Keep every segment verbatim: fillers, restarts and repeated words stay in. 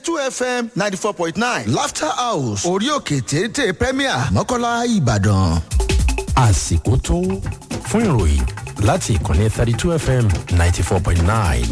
two F M ninety four point nine Laughter House orí òkè téńté Premier Mọ́kọ́lá Ìbàdàn. àsìkò tó fún ìròyìn láti ìkànnì thirty two F M ninety four point nine.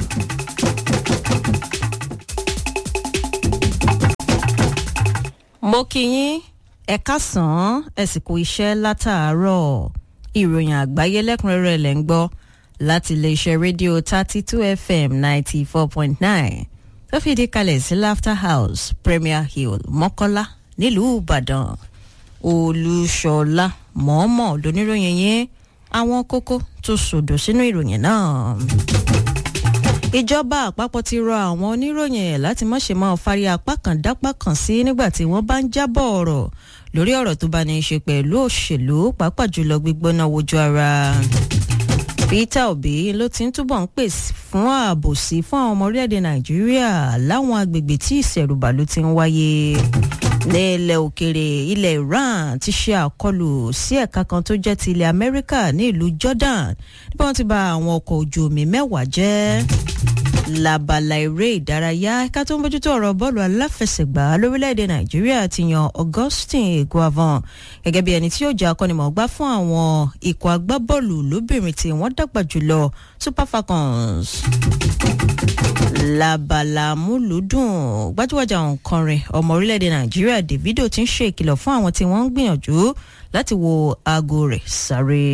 mo kí yín ẹ káàsán ẹ̀sìnkú iṣẹ́ látàárọ̀ ìròyìn àgbáyé lẹ́kùnrẹ́rẹ́ lẹ́ ń gbọ́ láti iléeṣẹ́ rédíò thirty two F M ninety four point nine tó fìdí kalẹ̀ sí Laughter House Premier Hill Mọ́kọ́lá nílùú Ìbàdàn. Olúṣọlá mọ̀ọ́mọ̀ lóníròyìn yẹn àwọn kókó tó sòdò sínú ìròyìn náà. Ìjọba àpapọ̀ ti rọ àwọn oníròyìn láti má ṣe máa fárí apá kan dápá kan sí nígbà tí wọ́n bá ń jábọ̀ ọ̀rọ̀ lórí ọ̀rọ̀ tó bá ní í ṣe pẹ̀lú òṣèlú pàápàá jùlọ gbígbóná wojú ara. Peter Obi ló ti ń túbọ̀ ń pè fún ààbò sí fún àwọn ọmọ orílẹ̀-èdè Nàìjíríà láwọn agbègbè tí ìṣẹ̀rùbàlù ti ń wáyé. Ní ilẹ̀ òkèrè ilẹ̀ Iran ti ṣe àkọlù sí ẹ̀ka kan tó jẹ́ ti ilẹ̀ Amẹ́ríkà ní ìlú Jordan níbi wọ́n ti bà àwọn ọkọ̀ ojú omi mẹ́wàá jẹ́. Lábala eré ìdárayá ẹ̀ka tó ń bójútó ọ̀rọ̀ bọ́ọ̀lù aláfẹsẹ̀gbá lórílẹ̀‐èdè Nàìjíríà ti yan Augustine Eguavoen gẹ́gẹ́ bí ẹni tí yóò jẹ́ akọ́nimọ̀ọ́gbá fún àwọn ikọ̀ agbábọ́ọ̀lù lóbìnrin tí wọ́n dàgbà jùlọ Super Falcons. Lábala múlùúdùn gbajúgbajà òǹkọrin ọmọ orílẹ̀‐èdè Nàìjíríà Davido ti ń ṣe ìkìlọ̀ fún àwọn tí wọ́n ń gbìyànjú láti wo aago rẹ̀ sáré.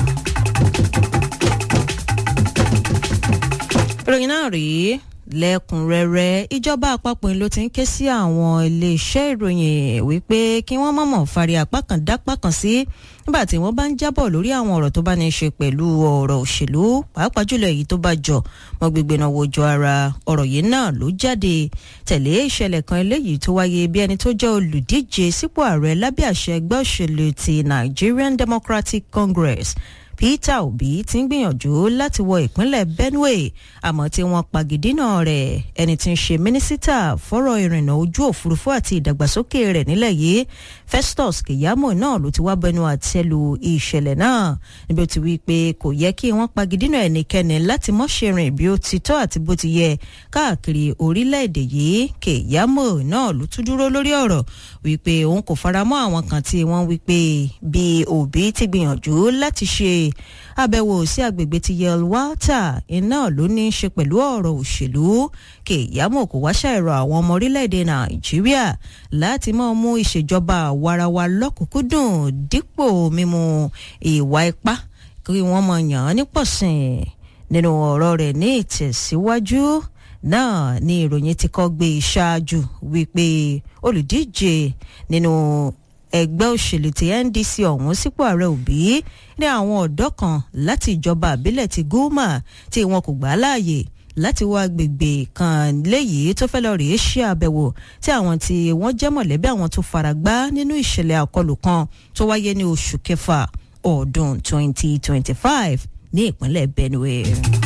ìròyìn náà rèé lẹ́kùnrẹ́rẹ́ ìjọba àpapọ̀ ló ti ń ké sí àwọn iléeṣẹ́ ìròyìn wípé kí wọ́n mọ̀mọ́ fari apá kan dápá kan sí nígbà tí wọ́n bá ń jábọ̀ lórí àwọn ọ̀rọ̀ tó bá ní í ṣe pẹ̀lú ọ̀rọ̀ òṣèlú pàápàá jùlọ èyí tó bá jọ mọ́ gbígbé náà wojú ara ọ̀rọ̀ yìí náà ló jáde tẹ̀lé ìṣẹ̀lẹ̀ kan eléyìí tó wáyé bí ẹni tó jẹ́ olùdíje sípò ààrẹ lábẹ́ àṣẹ ẹgbẹ́ òṣèlú ti Nigerian Democratic Congress Peter Obi ti ń gbìyànjú láti wọ ìpínlẹ̀ Benue àmọ́ tí wọ́n pagidínà rẹ̀ ẹni tí ń ṣe mínísítà fọ́rọ̀ ìrìnnà ojú òfurufú àti ìdàgbàsókè rẹ̀ nílẹ̀ yìí Festus Keyamo náà ló ti wá bẹnu àtẹ́lu ìṣẹ̀lẹ̀ náà níbi ó ti wí pé kò yẹ kí wọ́n pagidínà ẹnikẹ́ni láti mọ́ ṣe rìn bí ó ti tọ́ àti bó ti yẹ káàkiri orílẹ̀-èdè yìí Keyamo náà ló tún dúró lórí ọ̀rọ̀ wípé òun kò faramọ́ àwọn kan tí wọ́n wípé bí Obi ti gbìyànjú láti ṣe àbẹ̀wò sí agbègbè ti Yelwata iná ló ní í ṣe pẹ̀lú ọ̀rọ̀ òṣèlú Keyamo kò wá ṣàìrò àwọn ọmọ orílẹ̀-èdè Nàìjíríà láti máa mú ìṣèjọba àwarawa lọ́kùnkúndùn dípò mímú ìwà ipá kí wọ́n máa yàn án nípọ̀sìn. Nínú ọ̀rọ̀ rẹ̀ ní ìtẹ̀síwájú náà ni ìròyìn ti kọ́ gbé ṣáájú wípé olùdíje nínú ẹgbẹ́ òṣèlú ti N D C ọ̀hún sípò ààrẹ Obi ní àwọn ọ̀dọ́ kan láti ìjọba àbílẹ̀ ti Guma tí wọn kò gbà láàyè láti wá agbègbè kan léyìí tó fẹ́ lọ rèé ṣe àbẹ̀wò tí àwọn tí wọ́n jẹ́ mọ̀lẹ́bí àwọn tó fara gbá nínú ìṣẹ̀lẹ̀ àkọlù kan tó wáyé ní oṣù kẹfà ọdún twenty twenty-five ní ìpínlẹ̀ Benue.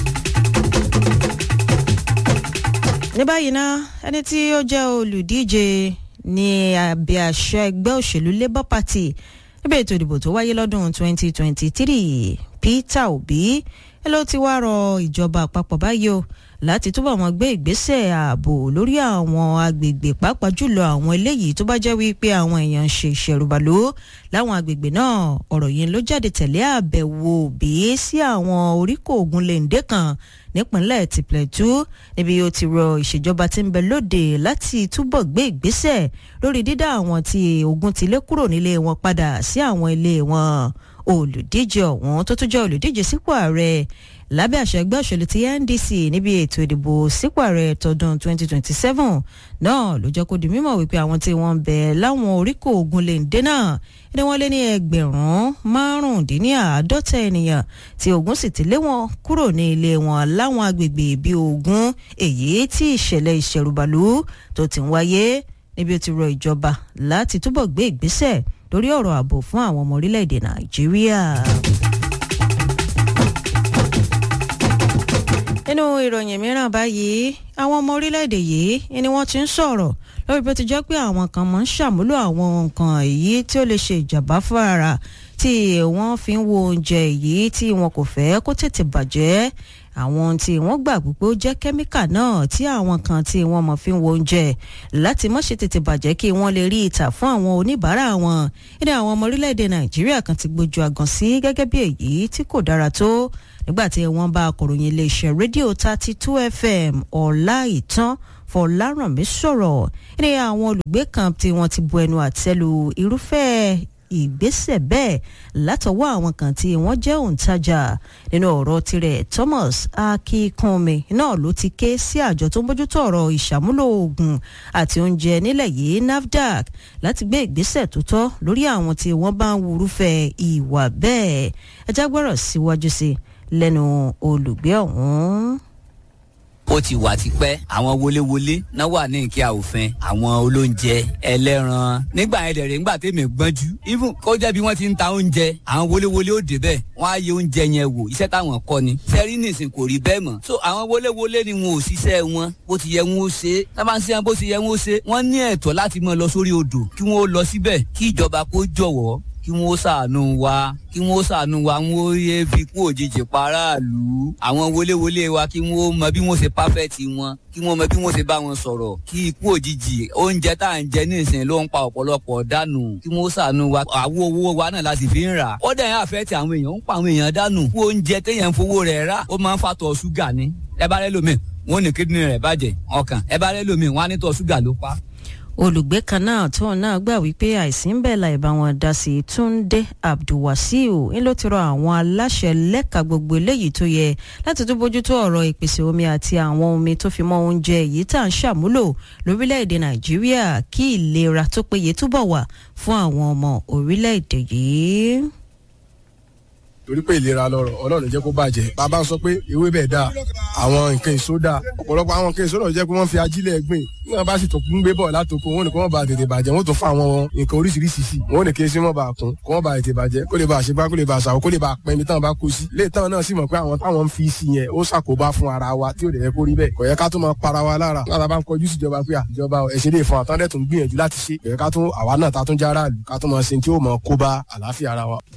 ní báyìí ná ẹni tí ó jẹ́ olùdíje ní abẹ́ àṣẹ ẹgbẹ́ òṣèlú Labour Party níbi ètò ìdìbò tó wáyé lọ́dún twenty twenty-three Peter Obi ló ti wá rọ ìjọba àpapọ̀ báyìí o láti túbọ̀ mọ́ gbé ìgbésẹ̀ ààbò lórí àwọn agbègbè pàápàá jùlọ àwọn eléyìí tó bá jẹ́ wípé àwọn èèyàn ń ṣe ìṣẹ̀rùbàlù láwọn agbègbè náà. ọ̀rọ̀ yìí ló jáde tẹ̀lé àbẹ̀wò Obi sí àwọn oríkò ogun lèǹdé kan nípínlẹ̀ ti Plateau níbi ó ti rọ ìṣèjọba tí ń bẹ lóde láti túbọ̀ gbé ìgbésẹ̀ lórí dídá àwọn tí ogun ti lé kúrò nílé wọn padà sí àwọn ilé wọn. Olùdíje ọ̀hún tó tún jẹ́ olùdíje sípò ààrẹ lábẹ́ àṣẹ ẹgbẹ́ òṣèlú ti N D C níbi ètò ìdìbò sípò ààrẹ tọdún twenty twenty-seven náà ló jẹ́ kó di mímọ̀ wípé àwọn tí wọ́n ń bẹ láwọn oríkò ogun lèǹdé náà ni wọ́n lé ní ẹgbẹ̀rún márùndínláàádọ́ta ènìyàn tí ogun sì ti lé wọn kúrò ní ilé wọn láwọn agbègbè bíi Ògùn èyí tí ìṣẹ̀lẹ̀ ìṣẹ̀rùbàlù tó ti ń wáyé níbi ó ti rọ ìjọba láti túbọ̀ gbé ìgbésẹ̀ lórí ọ̀rọ̀ ààbò fún àwọn ọmọ orílẹ̀-èdè Nàìjíríà. nínú ìròyìn mìíràn báyìí àwọn ọmọ orílẹ̀-èdè yìí ni wọ́n ti ń sọ̀rọ̀ lórí bó ti jẹ́ pé àwọn kan máa ń ṣàmúlò àwọn nǹkan èyí tí ó lè ṣe ìjàmbá fún ara tí wọ́n fi ń wo oúnjẹ èyí tí wọn kò fẹ́ kó tètè bàjẹ́ àwọn tí wọ́n gbà pé ó jẹ́ kẹ́míkà náà tí àwọn kan tí wọ́n mọ̀ fi ń wo oúnjẹ láti má ṣe tètè bàjẹ́ kí wọ́n lè rí ìtà fún àwọn oníbàárà wọn. ní àwọn ọmọ orílẹ̀-èdè nàìjíríà kan ti gbójú àgàn sí gẹ́gẹ́ bí èyí tí kò dára tó nígbà tí wọ́n bá akọ̀ròyìn iléeṣẹ́ rédíò thirty two fm ọláìtàn fọlárànmí sọ̀rọ̀ ní àwọn olùgbé kan tí wọ́n ti bu ẹnu àtẹ́lu irúfẹ́ ìgbésẹ̀ bẹ́ẹ̀ látọwọ́ àwọn kan tí wọ́n jẹ́ òǹtajà. nínú ọ̀rọ̀ tirẹ̀ Thomas Akínkúnmi náà ló ti ké sí àjọ tó ń bójútó ọ̀rọ̀ ìṣàmúlò oògùn àti oúnjẹ nílẹ̀ yìí NAFDAC láti gbé ìgbésẹ̀ tó tọ́ lórí àwọn tí wọ́n bá ń wúrúfẹ́ ìwà bẹ́ẹ̀. ẹ jágbọ́rọ̀ síwájú sí lẹ́nu olùgbé ọ̀hún. ó ti wà tipẹ́ àwọn wọléwọlé náà wà ní ìkíyà òfin àwọn olóúnjẹ ẹlẹ́ran nígbà yẹn dẹ̀rẹ̀ nígbà tèmi gbọ́njú even kó jẹ́ bí wọ́n ti ń ta oúnjẹ àwọn wọléwọlé ó dé bẹ́ẹ̀ wọ́n á yẹ oúnjẹ yẹn wò iṣẹ́ táwọn kọ́ ni sẹ́rí nìsín kò rí bẹ́ẹ̀ mọ́ so àwọn wọléwọlé ni wọn ò ṣiṣẹ́ wọn bó ti yẹ wọn ó ṣe tá bá ń ṣe bó ti yẹ wọn ó ṣe wọ́n ní ẹ̀tọ́ láti máa lọ sórí odò kí wọ́n ó lọ síbẹ̀ kí ìjọba kó jọ̀wọ́ kí wọ́n ó ṣàánú wa kí wọ́n ó ṣàánú wa wọ́n ó yé fi kú òjijì paráàlú àwọn wọléwọlé wa kí wọ́n ó mọ bí wọ́n ṣe pàfẹ́tì wọn kí wọ́n mọ bí wọ́n ṣe bá wọn sọ̀rọ̀ kí ikú òjijì oúnjẹ tá à ń jẹ nísìnyí ló ń pa ọ̀pọ̀lọpọ̀ dànù kí wọ́n ó ṣàánú wa àwo owó wa náà láti fi ń rà ó dẹ̀ yẹn àfẹ́tì àwọn èèyàn ń pa àwọn èèyàn dànù kú oúnjẹ téèyàn ń fowó rẹ̀ rà ó máa ń fàtọ̀ ṣúgà ní ẹ bá rẹ́ lómi wọn ò ní kídìnrín rẹ̀ bàjẹ́ ọkàn ẹ bá rẹ́ lómi wọn á ní tọ̀ ṣúgà ló pa. olùgbé kan náà tóun náà gbà wípé àìsí ń bẹ̀ láì bá wọn dá sí Túndé Abdulwasiu ń ló ti rọ àwọn aláṣẹ lẹ́ka gbogbo eléyìí tó yẹ láti tún bójútó ọ̀rọ̀ ìpèsè omi àti àwọn omi tó fi mọ́ oúnjẹ èyí tá à ń ṣàmúlò lórílẹ̀‐èdè Nàìjíríà kí ìlera tó péye túbọ̀ wà fún àwọn ọmọ orílẹ̀‐èdè yìí. torí pé ìlera lọ́rọ̀ Ọlọ́run jẹ́ kó bàjẹ́ bàbá sọ pé ewé bẹ́ẹ̀ dáa àwọn nǹkan èso dáa ọ̀pọ̀lọpọ̀ àwọn nǹkan èso náà jẹ́ pé wọ́n fi ajílẹ̀ gbìn nígbà bá sì tó ń gbé bọ̀ látòkò wọn ni kò wọ́n bá tètè bàjẹ́ wọ́n tó fún àwọn nǹkan oríṣiríṣi sí wọn ni kí esi mọ́ bá kún kó wọ́n bá tètè bàjẹ́ kó lè bá àṣegbá kó lè bá àṣàwọ̀ kó lè bá pẹ́ ibi táwọn bá kó sí ilé táwọn náà sì mọ̀ pé àwọn táwọn ń fi sí yẹn ó ṣàkóbá fún ara wa tí ò dẹ̀ yẹ kó rí bẹ́ẹ̀ kò yẹ ká tó máa para wa lára lára bá ń kọjú síjọba pé àjọba ẹ̀ṣẹ̀ lè fún àtọ́ndẹ̀ tó ń gbìyànjú láti ṣe kò yẹ ká tó àwa náà ta tó ń jára lù ká tó máa ṣe tí ó máa kó bá àlàáfíà ara wa.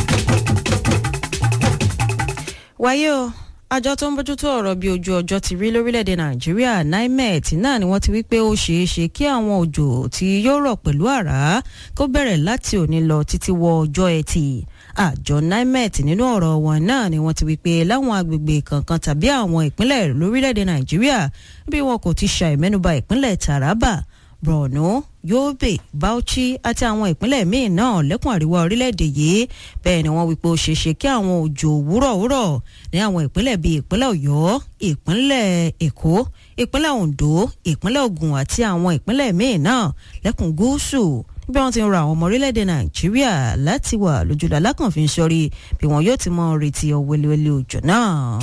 wáyé o àjọ tó ń bójútó ọ̀rọ̀ bí ojú ọjọ́ ti rí lórílẹ̀‐èdè Nàìjíríà NIMET náà ni wọ́n ti wí pé ó ṣeé ṣe kí àwọn òjò tí yóò rọ̀ pẹ̀lú àrá kó bẹ̀rẹ̀ láti òní lọ títí wọ ọjọ́ ẹtì. àjọ NIMET nínú ọ̀rọ̀ wọn náà ni wọ́n ti wí pé láwọn agbègbè kankan tàbí àwọn ìpínlẹ̀ lórílẹ̀‐èdè Nàìjíríà bí wọn kò ti ṣàìmẹ́nubà ìpínlẹ̀ Taraba, Borno, Yobe, Bauchi àti àwọn ìpínlẹ̀ míì náà lẹ́kùn àríwá orílẹ̀-èdè yìí bẹ́ẹ̀ ni wọ́n wípé ó ṣeéṣe kí àwọn òjò wúrọ̀wúrọ̀ ní àwọn ìpínlẹ̀ bíi ìpínlẹ̀ Ọ̀yọ́, ìpínlẹ̀ Èkó, ìpínlẹ̀ Oǹdó, ìpínlẹ̀ Ògùn àti àwọn ìpínlẹ̀ míì náà lẹ́kùn gúúsù bí wọ́n ti ń rọ àwọn ọmọ orílẹ̀-èdè Nàìjíríà láti wà lójúlá lákànfin sọrí bí wọn yóò ti mọ retí ọ̀wẹ́lẹ́wẹ́lẹ́ òjò náà.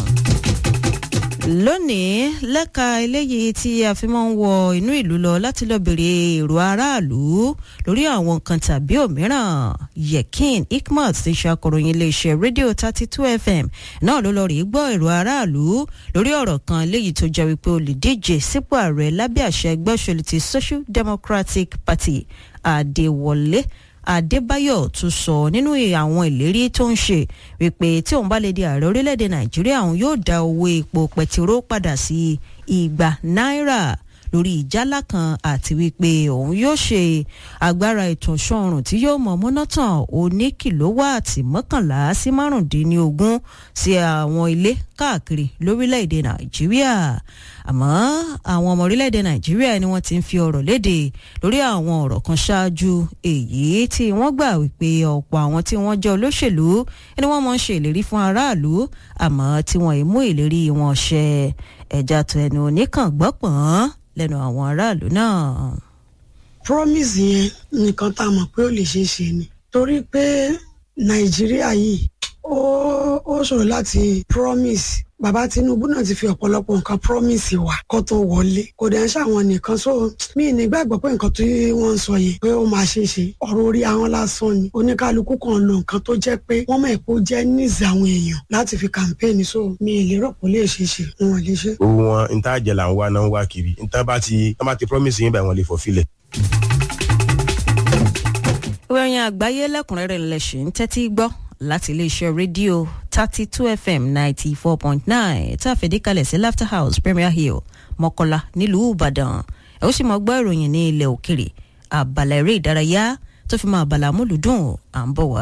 lónìí lẹ́ka eléyìí tí a fi máa ń wọ inú ìlú lọ láti lọ bèrè èrò aráàlú lórí àwọn nǹkan tàbí òmíràn Yekin Hikmat ti ṣàkọ̀ròyìn iléeṣẹ́ rédíò thirty two F M náà ló lọ rí gbọ́ èrò aráàlú lórí ọ̀rọ̀ kan eléyìí tó jẹ́ wípé olùdíje sípò ààrẹ lábẹ́ àṣẹ ẹgbẹ́ òṣèlú ti Social Democratic Party Adéwọlé Adébáyọ̀ tún sọ nínú àwọn ìlérí tó ń ṣe wípé tí òun bá lè di ààrẹ orílẹ̀-èdè Nàìjíríà òun yóò dá owó epo pẹtiró padà sí igba náírà lórí ìjálá kan àti wípé òun yóò ṣe agbára ìtànṣán oòrùn tí yóò mọ múná tàn oní kìlówáàtì mọ́kànlá sí márùndínlógún sí àwọn ilé káàkiri lórílẹ̀-èdè Nàìjíríà àmọ́ àwọn ọmọ orílẹ̀-èdè Nàìjíríà ni wọ́n ti ń fi ọ̀rọ̀ léde lórí àwọn ọ̀rọ̀ kan ṣáájú èyí tí wọ́n gbà wípé ọ̀pọ̀ àwọn tí wọ́n jẹ́ olóṣèlú ni wọ́n máa ń ṣe ìlérí fún aráàlú àmọ́ tí wọ́n ì mú ìlérí wọn ṣẹ ẹ̀já tó ẹnu oníkàngbọ́pọ̀n lẹ́nu àwọn aráàlú náà. promise yẹn nìkan tá a mọ̀ pé ó lè ṣeé ṣe ni torí pé Nàìjíríà yìí ó ó ṣòro láti promise bàbá Tinubu náà ti fi ọ̀pọ̀lọpọ̀ nǹkan promise wa kó tó wọlé kò dẹ̀ ń ṣàwọn nìkan so mí ní gbàgbọ́ pé nǹkan tí wọ́n ń sọ yẹn pé ó máa ṣe é ṣe ọ̀rọ̀ orí àwọn lásán ni oníkálukú kan lo nǹkan tó jẹ́ pé wọ́n mọ̀ pé ó jẹ́ níìsì àwọn èèyàn láti fi campaign so mi ì lérò pé ó lè ṣe é ṣe wọn lè ṣe. owó wọn n tá jẹ là ń wá náà ń wá kiri n tá bá ti tá bá ti promise yín báyìí wọn lè fọfilẹ. ìròyìn àgbáyé lẹ́kùnrẹ́rẹ́ ńlẹ̀ ṣì ń tẹ́tí gbọ́ láti iléeṣẹ́ rédíò thirty two fm ninety four point nine tá a fìdí kalẹ̀ sí laughter house premier hill mọ́kọ́lá nílùú ìbàdàn ẹ ó sì máa gbọ́ ìròyìn ní ilẹ̀ òkèrè àbàlà eré ìdárayá tó fi máa àbàlà múlùdùn à ń bọ̀ wá.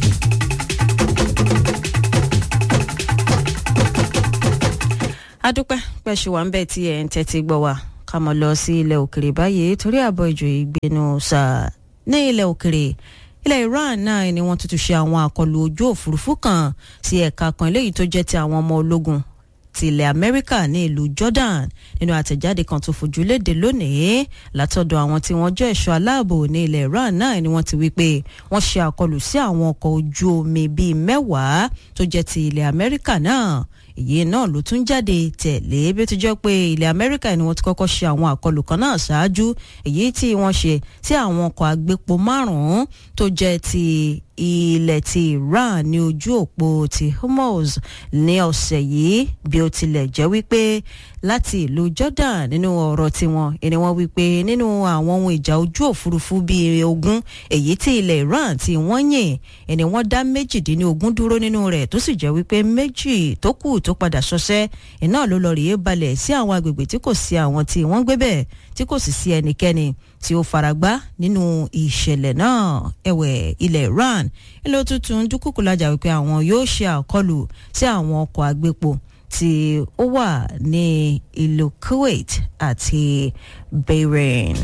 adúpẹ́ pẹ̀sù wà ń bẹ̀ tí ẹ̀ ń tẹ́tí gbọ́ wa ká mọ̀ lọ sí ilẹ̀ òkèrè báyìí torí àbọ̀ ìjò ìgbénu sáà ní ilẹ̀ òkèrè ilẹ̀ Iran náà ni wọ́n tuntun ṣe àwọn àkọlù ojú òfurufú kan sí ẹ̀ka kan eléyìí tó jẹ́ ti àwọn ọmọ ológun ti ilẹ̀ Amẹ́ríkà ní ìlú Jordan nínú àtẹ̀jáde kan tó fojú léde lónìí látọ̀dọ̀ àwọn tí wọ́n jẹ́ ẹ̀ṣọ́ aláàbò ní ilẹ̀ Iran náà ni wọ́n ti wí pé wọ́n ṣe àkọlù sí àwọn ọkọ̀ ojú omi bíi mẹ́wàá tó jẹ́ ti ilẹ̀ Amẹ́ríkà náà èyí náà ló tún jáde tẹ̀lé bí ó ti jẹ́ pé ilẹ̀ Amẹ́ríkà ni wọ́n ti kọ́kọ́ ṣe àwọn àkọlù kan náà ṣáájú èyí tí wọ́n ṣe sí àwọn ọkọ̀ agbépo márùn-ún tó jẹ́ ti ilẹ̀ ti Iran ní ojú òpó ti Hormuz ní ọ̀sẹ̀ yìí bí ó tilẹ̀ jẹ́ wípé láti ìlú Jordan nínú ọ̀rọ̀ tiwọn ni wọ́n wípé nínú àwọn ohun ìjà ojú òfurufú bíi ogún èyí tí ilẹ̀ Iran tí wọ́n yìn ni wọ́n dá méjìdínlógún dúró nínú rẹ̀ tó sì jẹ́ wípé méjì tó kù tó padà ṣọṣẹ́ iná ló lọ rèé balẹ̀ sí àwọn agbègbè tí kò sí àwọn tí wọ́n gbé bẹ̀ tí kò sì sí ẹnikẹ́ni tí ó faragbá nínú ìṣẹ̀lẹ̀ náà ẹ̀wẹ̀ ilẹ̀ Iran ilé tuntun dúkùkù lájà wípé àwọn yóò ṣe àkọlù sí àwọn ọkọ̀ agbépo tí ó wà ní ìlú Kuwait àti Bahrain.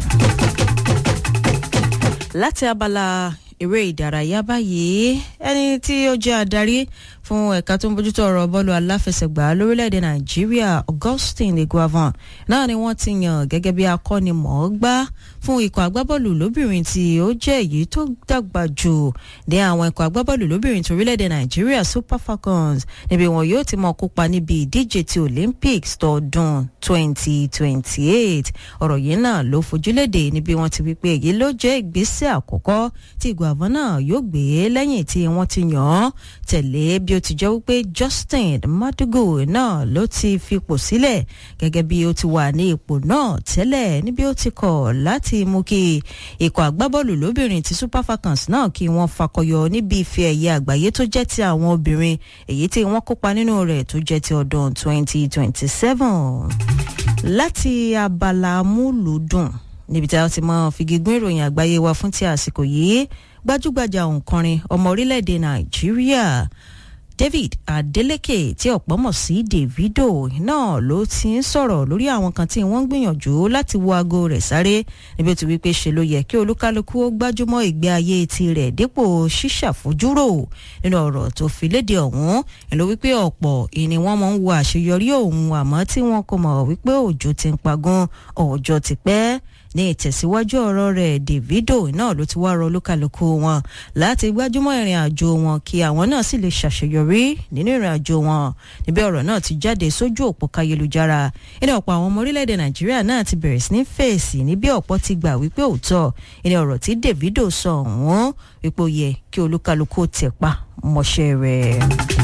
láti abala eré ìdárayá báyìí ẹni tí ó jẹ́ adarí fún ẹ̀ka tó ń bójútó ọ̀rọ̀ bọ́ọ̀lù aláfẹsẹ̀gbá lórílẹ̀‐èdè Nàìjíríà Augustine Eguavoen náà ni wọ́n ti yàn gẹ́gẹ́ bí akọ́nimọ̀ọ́gbá fún ikọ̀ agbábọ́ọ̀lù lóbìnrin tí ó jẹ́ èyí tó dàgbà jù ní àwọn ikọ̀ agbábọ́ọ̀lù lóbìnrin tó orílẹ̀‐èdè Nàìjíríà Super Falcons níbi wọn yóò ti máa kópa níbi ìdíje ti Olympics tọdún twenty twenty-eight ọ̀rọ̀ yìí náà ló fojúlédè níbi wọn ti wípé èyí ló jẹ́ ìgbésẹ̀ àkọ́kọ́ tí Eguavoen náà yóò gbé lẹ́yìn tí wọ́n ti yàn án tẹ̀lé bí ó ti jẹ́ wípé Justin Madugu náà ló ti fipò sílẹ̀ gẹ́gẹ́ bí ó ti wà ní ipò náà tẹ́lẹ̀ níbi ó ti kọ̀ láti mú kí ikọ̀ agbábọ́ọ̀lù lóbìnrin ti Super Falcons náà kí wọ́n fakọyọ níbi ife ẹ̀yẹ àgbáyé tó jẹ́ ti àwọn obìnrin èyí tí wọ́n kópa nínú rẹ̀ tó jẹ́ ti ọdún twenty twenty-seven láti abala amúlùúdùn níbi tí a ti mọ fìgígún ìròyìn àgbáyé wa fún ti àsìkò yìí gbajúgbajà òǹkọrin ọmọ orílẹ̀-èdè Nàìjíríà David Adeleke tí ọ̀pọ̀ mọ̀ sí Davido náà ló ti ń sọ̀rọ̀ lórí àwọn kan tí wọ́n ń gbìyànjú láti wo aago rẹ̀ sáré níbi ó ti wí pé ṣe ló yẹ kí olúkálukú ó gbájúmọ́ ìgbé ayé tirẹ̀ dípò ṣíṣàfojúrò nínú ọ̀rọ̀ tó fi léde ọ̀hún ló wípé ọ̀pọ̀ ìní wọ́n máa ń wo àṣeyọrí òun àmọ́ tí wọ́n kò mọ̀ wípé òjò ti ń pagún ọjọ́ ti pẹ́ ní ìtẹ̀síwájú ọ̀rọ̀ rẹ̀ Davido náà ló ti wá rọ olúkálukú wọn láti gbájúmọ́ ìrìn àjò wọn kí àwọn náà sì lè ṣàṣeyọrí nínú ìrìn àjò wọn níbi ọ̀rọ̀ náà ti jáde sójú òpó káyélujára ìní ọ̀pọ̀ àwọn ọmọ orílẹ̀-èdè Nàìjíríà náà ti bẹ̀rẹ̀ sí ní fèsì níbi ọ̀pọ̀ ti gbà wípé òótọ́ ìní ọ̀rọ̀ tí Davido sọ ọ̀hún wípé ó yẹ kí olúkálukú tẹ̀pa mọ́ṣẹ́ rẹ̀.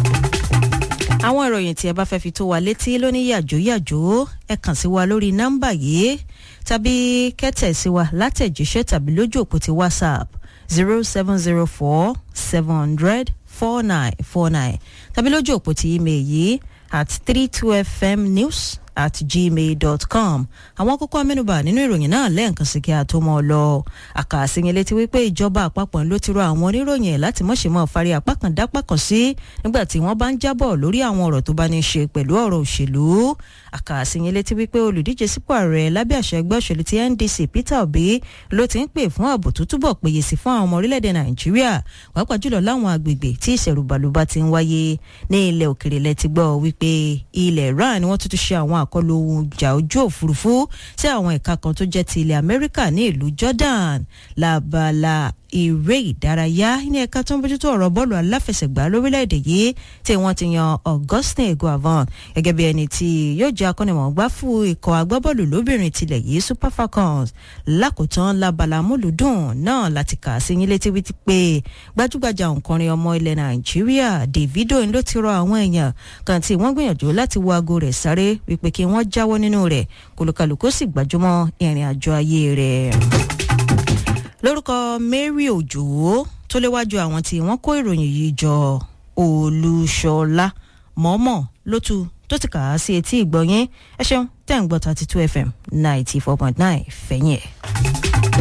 àwọn ìròyìn tí ẹ bá fẹ́ fi tó wa létí lóní yàjóyàjó ẹ kàn sí wa lórí nọ́mbà yìí tàbí kẹ́tẹ̀ sí wa látẹ̀jíṣẹ́ tàbí lójú òpó ti WhatsApp zero seven zero four seven hundred four nine four nine tàbí lójú òpó ti email yìí at three two f m news at gmail dot com. àwọn kókó amẹ́nubà nínú ìròyìn náà lẹ́ẹ̀kan sí kí a tó mọ́ ọ lọ. àkàsíyìn létí wípé ìjọba àpapọ̀ ló ti rọ àwọn oníròyìn láti mọ̀ṣẹ́ mọ́ fari apá kan dápá kan sí nígbà tí wọ́n bá ń jábọ̀ lórí àwọn ọ̀rọ̀ tó bá ní í ṣe pẹ̀lú ọ̀rọ̀ òṣèlú. àkàsíyìn létí wípé olùdíje sípò ààrẹ lábẹ́ àṣẹ ẹgbẹ́ òṣèlú ti N D C Peter Obi ló ti ń pè fún ààbò tó túbọ̀ péye sí fún àwọn ọmọ orílẹ̀-èdè Nàìjíríà pàápàá jùlọ láwọn agbègbè tí ìṣẹ̀rùbàlùbà ti ń wáyé ní ilẹ̀ òkèrè lẹ ti gbọ́ wípé ilẹ̀ Iran ni wọ́n tún ti ṣe àwọn àkọlù ohun ìjà ojú òfurufú sí àwọn ẹ̀ka kan tó jẹ́ ti ilẹ̀ Amẹ́ríkà ní ìlú Jordan lábala eré ìdárayá ní ẹ̀ka tó ń bójútó ọ̀rọ̀ bọ́ọ̀lù aláfẹsẹ̀gbá lórílẹ̀‐èdè yìí tí wọ́n ti yan Augustine Eguavoen gẹ́gẹ́ bí ẹni tí yóò jẹ́ akọ́nimọ̀ọ́gbá fún ikọ̀ agbábọ́ọ̀lù lóbìnrin tilẹ̀ yìí Super Falcons lákòótán lábala múlùdùn náà láti kà sí yín létí wípé pé gbajúgbajà òǹkọrin ọmọ ilẹ̀ Nàìjíríà Davido ló ti rọ àwọn èèyàn kan tí wọ́n gbìyànjú láti wo aago rẹ̀ sáré wípé kí wọ́n jáwọ́ nínú rẹ̀ kólúkálùkù sì gbájúmọ́ ìrìn àjò ayé rẹ̀. lórúkọ Mary Òjò tó léwájú àwọn tí wọ́n kó ìròyìn yìí jọ Olúṣọlá mọ́mọ́ lótú tó ti kà á sí etí ìgbọ̀nyín ẹ ṣeun tẹ́ ń gbọ́ thirty two F M ninety four point nine fẹ̀yìn ẹ̀.